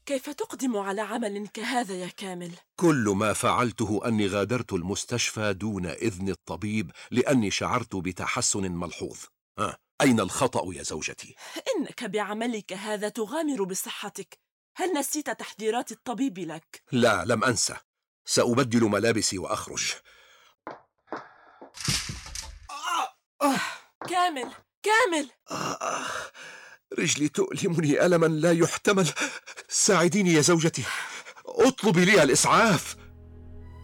كيف تقدم على عمل كهذا يا كامل؟ كل ما فعلته أني غادرت المستشفى دون إذن الطبيب لأني شعرت بتحسن ملحوظ. أين الخطأ يا زوجتي؟ إنك بعملك هذا تغامر بصحتك. هل نسيت تحذيرات الطبيب لك؟ لا، لم أنسى. سأبدل ملابسي وأخرج. كامل، كامل! رجلي تؤلمني ألما لا يحتمل. ساعديني يا زوجتي، اطلبي لي الإسعاف.